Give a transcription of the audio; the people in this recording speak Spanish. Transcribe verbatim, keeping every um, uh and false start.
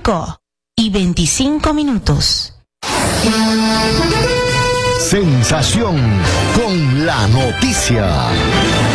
cinco y veinticinco minutos. Sensación con la noticia.